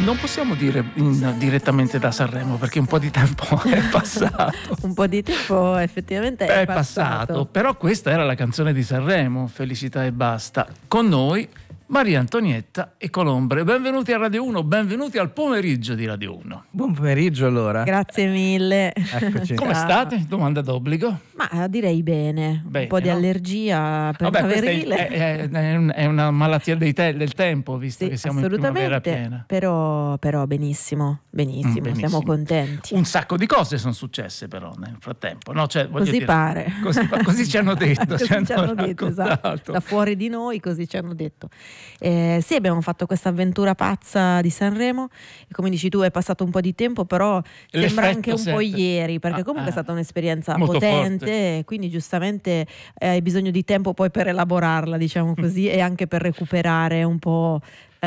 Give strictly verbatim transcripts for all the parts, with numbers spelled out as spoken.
Non possiamo dire in, direttamente da Sanremo, perché un po' di tempo è passato. Un po' di tempo effettivamente è, è passato. passato. Però questa era la canzone di Sanremo, Felicità e basta. Con noi Maria Antonietta e Colombre. Benvenuti a Radio uno, benvenuti al pomeriggio di Radio uno. Buon pomeriggio allora. Grazie mille. Eccoci. Come state? Domanda d'obbligo. Ma direi bene, Bene, un po' di no? allergia Vabbè, questa primaverile. è, è, è, un- è una malattia dei te- del tempo, visto Sì, che siamo in primavera assolutamente, piena. però, però benissimo, benissimo, Mm, benissimo. siamo contenti. Un sacco di cose sono successe però nel frattempo, no? Cioè, voglio Così dire, pare. Così, così ci hanno detto. Così ci hanno detto, esatto. raccontato. Da fuori di noi così ci hanno detto. Eh, sì, abbiamo fatto questa avventura pazza di Sanremo e come dici tu è passato un po' di tempo, però sembra L'effetto anche un po' sente. ieri, perché Ah, comunque ah. è stata un'esperienza Molto potente, forte. quindi giustamente eh, hai bisogno di tempo poi per elaborarla, diciamo così, e anche per recuperare un po'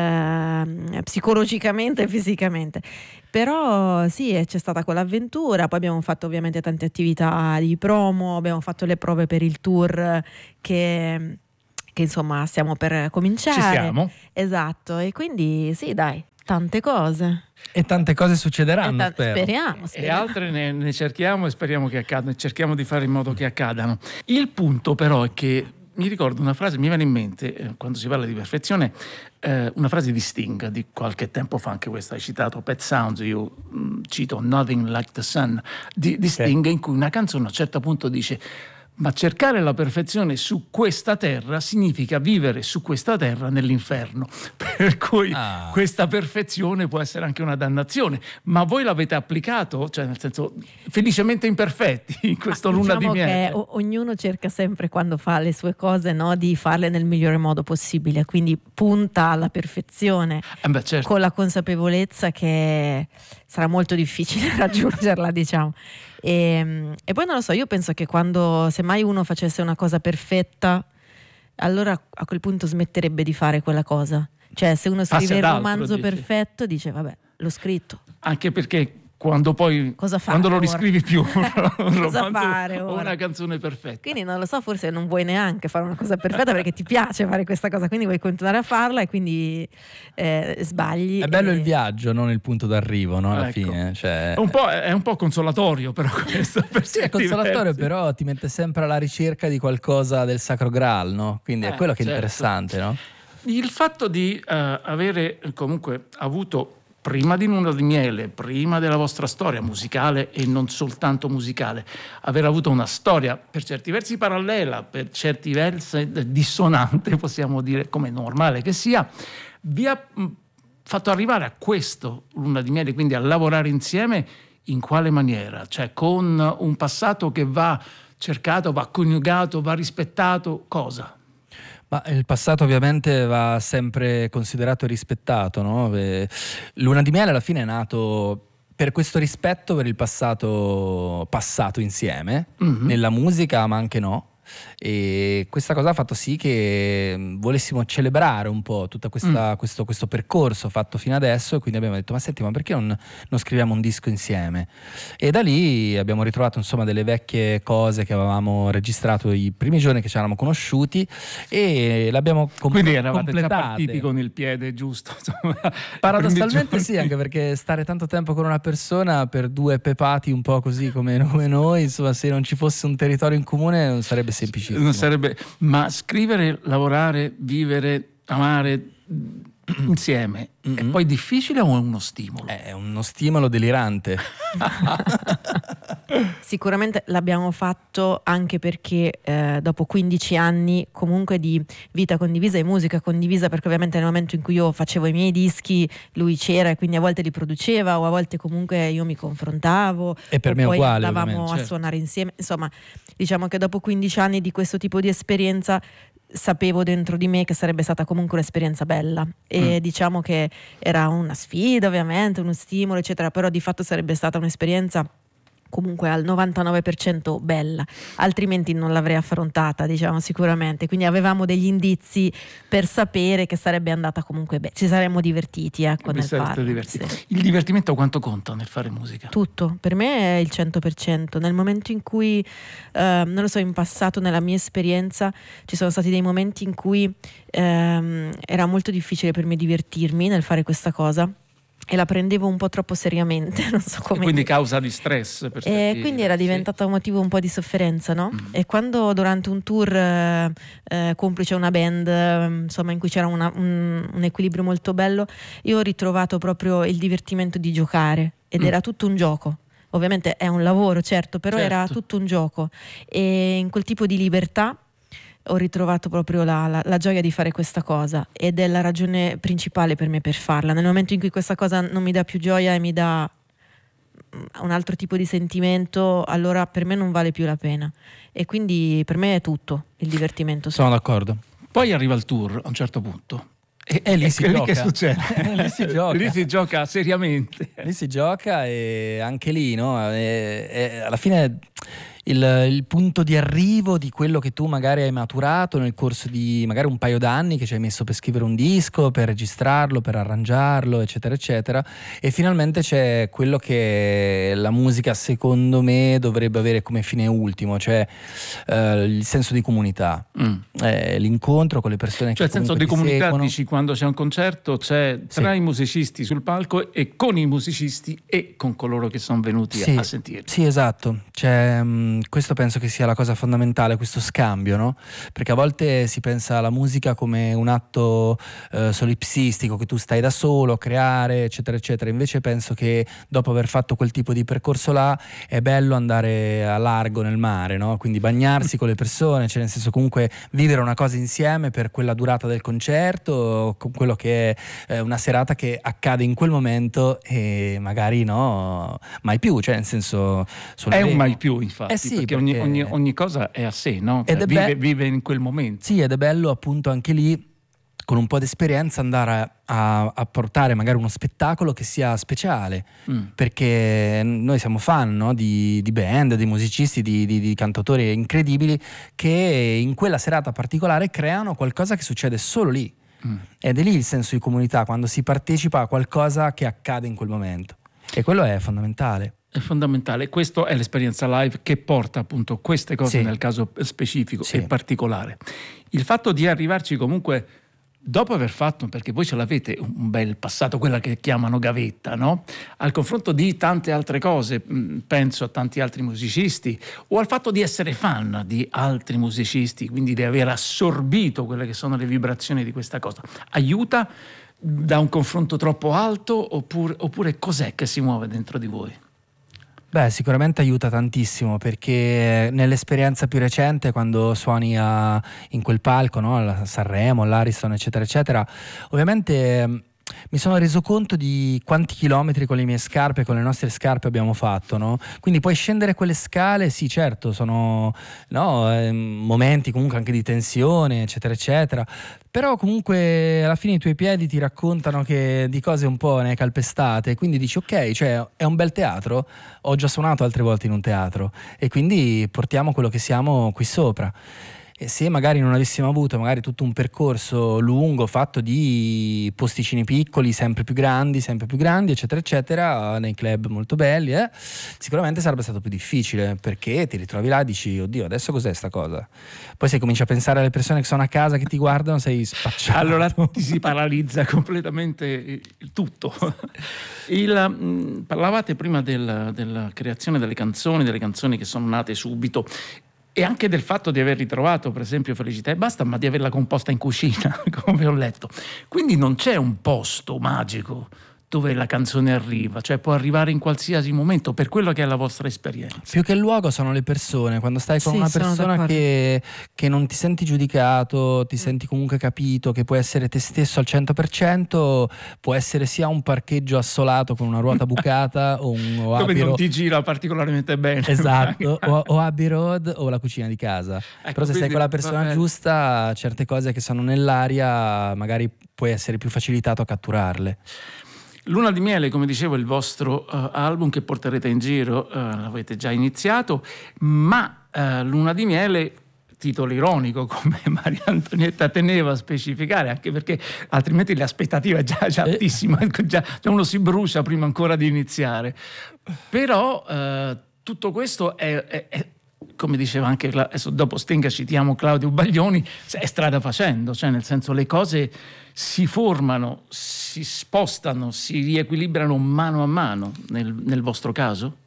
ehm, psicologicamente e fisicamente. Però sì, eh, c'è stata quell'avventura, poi abbiamo fatto ovviamente tante attività di promo, abbiamo fatto le prove per il tour che, che insomma stiamo per cominciare. Ci siamo. Esatto, e quindi sì, dai, tante cose. E tante cose E succederanno, ta- spero. speriamo, E speriamo. altre ne, ne cerchiamo e speriamo che accadano, e cerchiamo di fare in modo che accadano. Il punto però è che mi ricordo una frase, mi viene in mente eh, quando si parla di perfezione, eh, una frase di Sting di qualche tempo fa, anche questa hai citato Pet Sounds, io mh, cito Nothing Like the Sun di, di Sting, in cui una canzone a un certo punto dice: ma cercare la perfezione su questa terra significa vivere su questa terra nell'inferno, per cui Ah. questa perfezione può essere anche una dannazione. Ma voi l'avete applicato, cioè nel senso felicemente imperfetti in questo Ma luna diciamo di miele? che o- ognuno cerca sempre, quando fa le sue cose, no, di farle nel migliore modo possibile, quindi punta alla perfezione, Eh beh, certo. con la consapevolezza che sarà molto difficile raggiungerla, diciamo. E, e poi non lo so, io penso che quando semmai uno facesse una cosa perfetta, allora a quel punto smetterebbe di fare quella cosa. Cioè, se uno Passi scrive il ad altro, romanzo dici. perfetto, dice vabbè, l'ho scritto. Anche perché quando poi Cosa fare quando lo ora? riscrivi più un Cosa romanzo fare o ora? una canzone perfetta. Quindi non lo so, forse non vuoi neanche fare una cosa perfetta perché ti piace fare questa cosa, quindi vuoi continuare a farla e quindi eh, sbagli. È bello e- il viaggio, non il punto d'arrivo, no? Alla Ecco. fine. Cioè... È un po', è un po' consolatorio però questo. per Sì, è certi consolatorio, versi. però ti mette sempre alla ricerca di qualcosa del Sacro Graal, no? Quindi è Eh, quello che è certo. interessante, no? Il fatto di eh, avere comunque avuto prima di Luna di Miele, prima della vostra storia musicale e non soltanto musicale, aver avuto una storia per certi versi parallela, per certi versi dissonante, possiamo dire, come normale che sia, vi ha mh, fatto arrivare a questo Luna di Miele, quindi a lavorare insieme in quale maniera? Cioè con un passato che va cercato, va coniugato, va rispettato, cosa? Ma il passato ovviamente va sempre considerato e rispettato, no? Eh, Luna di Miele alla fine è nato per questo rispetto per il passato passato insieme, Mhm. nella musica ma anche no. E questa cosa ha fatto sì che mh, volessimo celebrare un po' tutto questo, questo percorso fatto fino adesso, e quindi abbiamo detto: ma senti, ma perché non, non scriviamo un disco insieme? E da lì abbiamo ritrovato insomma delle vecchie cose che avevamo registrato i primi giorni che ci eravamo conosciuti e l'abbiamo com- Quindi eravate già completate. partiti con il piede giusto, insomma. Paradossalmente I primi sì, anche perché stare tanto tempo con una persona per due pepati un po' così come, come noi, insomma, se non ci fosse un territorio in comune non sarebbe giorni semplicissimo. non sarebbe, ma scrivere, lavorare, vivere, amare mh, insieme è Mhm. poi difficile o è uno stimolo? È uno stimolo delirante. Sicuramente l'abbiamo fatto anche perché eh, dopo quindici anni comunque di vita condivisa e musica condivisa, perché ovviamente nel momento in cui io facevo i miei dischi lui c'era e quindi a volte li produceva o a volte comunque io mi confrontavo E per o me è poi uguale, andavamo ovviamente, a certo. suonare insieme. Insomma, diciamo che dopo quindici anni di questo tipo di esperienza sapevo dentro di me che sarebbe stata comunque un'esperienza bella e Mm. diciamo che era una sfida, ovviamente, uno stimolo eccetera, però di fatto sarebbe stata un'esperienza comunque al novantanove per cento bella, altrimenti non l'avrei affrontata, diciamo, sicuramente. Quindi avevamo degli indizi per sapere che sarebbe andata comunque bene, ci saremmo divertiti, ecco, Vi nel sarete farlo. divertiti. Sì. Il divertimento quanto conta nel fare musica? Tutto, per me è il cento per cento. Nel momento in cui, eh, non lo so, in passato nella mia esperienza ci sono stati dei momenti in cui ehm, era molto difficile per me divertirmi nel fare questa cosa. e la prendevo un po' troppo seriamente, non so come. E quindi causa di stress. Per e certi, quindi era diventata un motivo un po' di sofferenza, no? Mm. E quando durante un tour eh, eh, complice una band, eh, insomma, in cui c'era una, un, un equilibrio molto bello, io ho ritrovato proprio il divertimento di giocare ed mm. era tutto un gioco. Ovviamente è un lavoro, certo, però certo. era tutto un gioco, e in quel tipo di libertà ho ritrovato proprio la, la, la gioia di fare questa cosa, ed è la ragione principale per me per farla. Nel momento in cui questa cosa non mi dà più gioia e mi dà un altro tipo di sentimento, allora per me non vale più la pena, e quindi per me è tutto il divertimento. Sono d'accordo. Poi arriva il tour a un certo punto. E, e lì si lì gioca. Che succede? lì si gioca. Lì si gioca seriamente. Lì si gioca, e anche lì, no? E, e alla fine il, il punto di arrivo di quello che tu magari hai maturato nel corso di magari un paio d'anni che ci hai messo per scrivere un disco, per registrarlo, per arrangiarlo, eccetera eccetera, e finalmente c'è quello che la musica secondo me dovrebbe avere come fine ultimo, cioè eh, il senso di comunità, mm. eh, l'incontro con le persone, cioè che il senso di comunità seguono. Dici, quando c'è un concerto c'è tra sì. i musicisti sul palco e con i musicisti e con coloro che sono venuti sì. a sentire. Sì, esatto, cioè, mh, questo penso che sia la cosa fondamentale, questo scambio, no? Perché a volte si pensa alla musica come un atto eh, solipsistico, che tu stai da solo a creare, eccetera eccetera. Invece penso che dopo aver fatto quel tipo di percorso là è bello andare a largo nel mare, no? Quindi bagnarsi con le persone, cioè nel senso comunque vivere una cosa insieme per quella durata del concerto, con quello che è eh, una serata che accade in quel momento e magari no, mai più, cioè nel senso è un mai più, infatti, eh sì, perché, perché ogni, ogni, ogni cosa è a sé, no? Ed Cioè, è vive, be- vive in quel momento. Sì, ed è bello appunto anche lì con un po' di esperienza andare a, a portare magari uno spettacolo che sia speciale, mm. perché noi siamo fan, no? di, di band, di musicisti, di, di, di cantautori incredibili che in quella serata particolare creano qualcosa che succede solo lì. Mm. Ed è lì il senso di comunità, quando si partecipa a qualcosa che accade in quel momento, e quello è fondamentale. È fondamentale, questa è l'esperienza live che porta appunto queste cose, sì. nel caso specifico, sì. e particolare. Il fatto di arrivarci comunque dopo aver fatto, perché voi ce l'avete un bel passato, quella che chiamano gavetta, no? Al confronto di tante altre cose, penso a tanti altri musicisti, o al fatto di essere fan di altri musicisti, quindi di aver assorbito quelle che sono le vibrazioni di questa cosa, aiuta da un confronto troppo alto, oppure, oppure cos'è che si muove dentro di voi? Beh, sicuramente aiuta tantissimo, perché nell'esperienza più recente, quando suoni a, in quel palco, no? A Sanremo, all'Ariston, eccetera eccetera, ovviamente mi sono reso conto di quanti chilometri con le mie scarpe, con le nostre scarpe abbiamo fatto, no? Quindi poi scendere quelle scale, sì, certo, sono no, eh, momenti comunque anche di tensione, eccetera eccetera, però comunque alla fine i tuoi piedi ti raccontano che di cose un po' ne hai calpestate, quindi dici ok, cioè è un bel teatro, ho già suonato altre volte in un teatro e quindi portiamo quello che siamo qui sopra. E se magari non avessimo avuto magari tutto un percorso lungo fatto di posticini piccoli, sempre più grandi, sempre più grandi, eccetera eccetera, nei club molto belli, eh, sicuramente sarebbe stato più difficile, perché ti ritrovi là e dici oddio, adesso cos'è sta cosa? Poi se cominci a pensare alle persone che sono a casa che ti guardano, sei spacciato. Allora ti si paralizza completamente il tutto. Il, mh, parlavate prima del, della creazione delle canzoni, delle canzoni che sono nate subito, e anche del fatto di aver ritrovato, per esempio, Felicità e Basta, ma di averla composta in cucina, come ho letto. Quindi non c'è un posto magico dove la canzone arriva, cioè può arrivare in qualsiasi momento, per quello che è la vostra esperienza. Più che il luogo sono le persone, quando stai con sì, una persona che, che non ti senti giudicato, ti senti comunque capito, che puoi essere te stesso al cento per cento, può essere sia un parcheggio assolato con una ruota bucata o un o dove Abbey non Road. ti gira particolarmente bene. Esatto, o, o Abbey Road o la cucina di casa. Ecco, però se sei con la persona giusta, certe cose che sono nell'aria magari puoi essere più facilitato a catturarle. Luna di Miele, come dicevo, è il vostro uh, album che porterete in giro, uh, l'avete già iniziato, ma uh, Luna di Miele, titolo ironico, come Maria Antonietta teneva a specificare, anche perché altrimenti l'aspettativa è già, già altissima, già, già uno si brucia prima ancora di iniziare. Però uh, tutto questo è, è, come diceva anche adesso dopo Sting citiamo Claudio Baglioni, è strada facendo, cioè nel senso le cose si formano, si spostano, si riequilibrano mano a mano nel, nel vostro caso?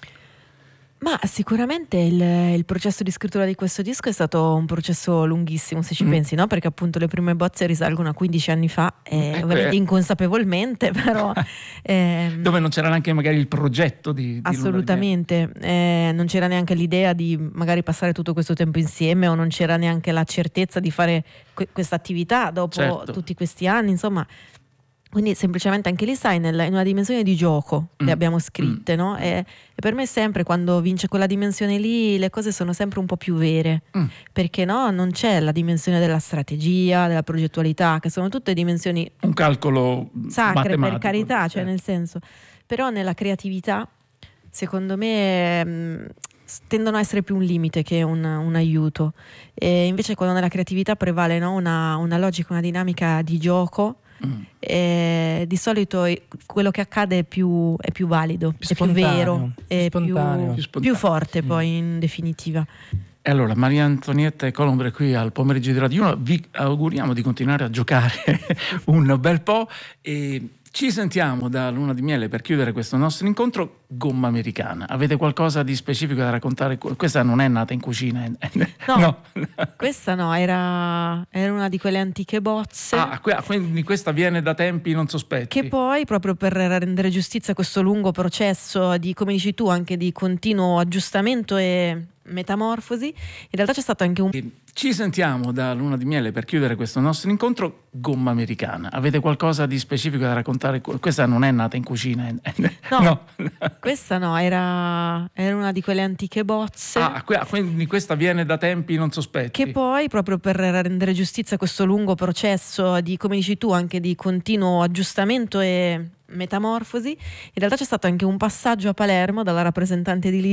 Ma sicuramente il, il processo di scrittura di questo disco è stato un processo lunghissimo, se ci mm. pensi, no? Perché appunto le prime bozze risalgono a quindici anni fa, eh, ecco, ovviamente eh. inconsapevolmente, però ehm, dove non c'era neanche magari il progetto di, di assolutamente, eh, non c'era neanche l'idea di magari passare tutto questo tempo insieme, o non c'era neanche la certezza di fare que- questa attività dopo certo. tutti questi anni, insomma. Quindi semplicemente anche lì sai nel, in una dimensione di gioco mm. le abbiamo scritte, mm. no? E, e per me sempre quando vince quella dimensione lì le cose sono sempre un po' più vere, mm. perché no non c'è la dimensione della strategia, della progettualità, che sono tutte dimensioni un calcolo sacre per carità, certo. cioè nel senso, però nella creatività secondo me mh, tendono a essere più un limite che un, un aiuto, e invece quando nella creatività prevale no, una, una logica, una dinamica di gioco, Mm. E di solito quello che accade è più, è più valido, più è più vero, è più, più, più forte mm. poi in definitiva. E allora Maria Antonietta e Colombre qui al pomeriggio di Radio uno, vi auguriamo di continuare a giocare un bel po' e ci sentiamo da Luna di Miele per chiudere questo nostro incontro. Gomma Americana, avete qualcosa di specifico da raccontare? Questa non è nata in cucina? No, no. Questa no, era, era una di quelle antiche bozze. Ah, quindi questa viene da tempi non sospetti. Che poi, proprio per rendere giustizia a questo lungo processo di, come dici tu, anche di continuo aggiustamento e metamorfosi, in realtà c'è stato anche un... Ci sentiamo da Luna di Miele per chiudere questo nostro incontro. Gomma Americana, avete qualcosa di specifico da raccontare? Questa non è nata in cucina? No, no. Questa no, era, era una di quelle antiche bozze. Ah, quindi questa viene da tempi non sospetti. Che poi, proprio per rendere giustizia a questo lungo processo di, come dici tu, anche di continuo aggiustamento e metamorfosi, in realtà c'è stato anche un passaggio a Palermo dalla rappresentante di